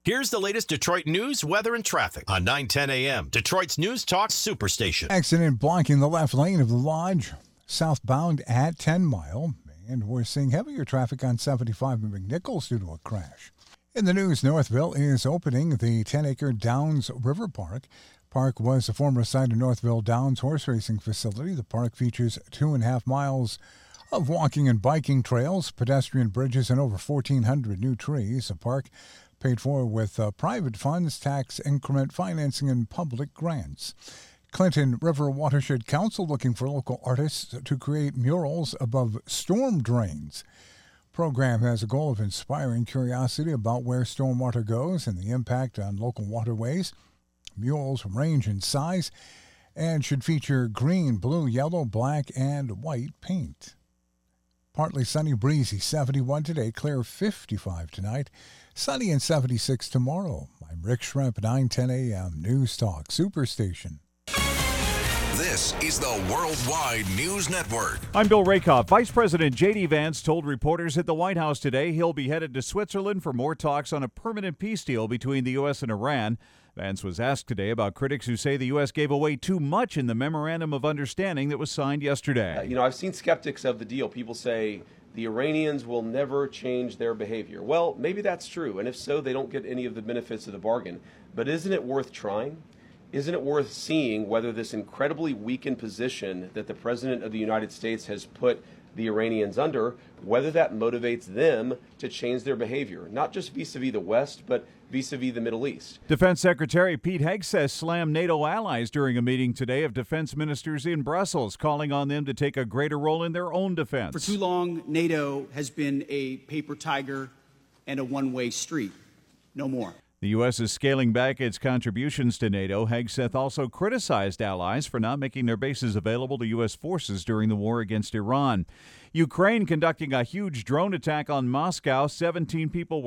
Here's the latest Detroit news, weather, and traffic on 9:10 a.m. Detroit's News Talk Superstation. Accident blocking the left lane of the Lodge, southbound at 10 Mile. And we're seeing heavier traffic on 75 in McNichols due to a crash. In the news, Northville is opening the 10-acre Downs River Park. Park was a former site of Northville Downs horse racing facility. The park features 2.5 miles of walking and biking trails, pedestrian bridges, and over 1,400 new trees. The park paid for with private funds, tax increment financing, and public grants. Clinton River Watershed Council looking for local artists to create murals above storm drains. Program has a goal of inspiring curiosity about where stormwater goes and the impact on local waterways. Murals range in size and should feature green, blue, yellow, black, and white paint. Partly sunny, breezy, 71 today, clear 55 tonight, sunny and 76 tomorrow. I'm Rick Schremp at 9:10 a.m. News Talk Superstation. This is the Worldwide News Network. I'm Bill Rakoff. Vice President J.D. Vance told reporters at the White House today he'll be headed to Switzerland for more talks on a permanent peace deal between the U.S. and Iran. Vance was asked today about critics who say the U.S. gave away too much in the Memorandum of Understanding that was signed yesterday. I've seen skeptics of the deal. People say the Iranians will never change their behavior. Well, maybe that's true, and if so, they don't get any of the benefits of the bargain. But isn't it worth trying? Isn't it worth seeing whether this incredibly weakened position that the President of the United States has put the Iranians under, whether that motivates them to change their behavior, not just vis-a-vis the West, but vis-a-vis the Middle East? Defense Secretary Pete Hegseth slammed NATO allies during a meeting today of defense ministers in Brussels, calling on them to take a greater role in their own defense. For too long, NATO has been a paper tiger and a one-way street. No more. The U.S. is scaling back its contributions to NATO. Hegseth also criticized allies for not making their bases available to U.S. forces during the war against Iran. Ukraine conducting a huge drone attack on Moscow. 17 people were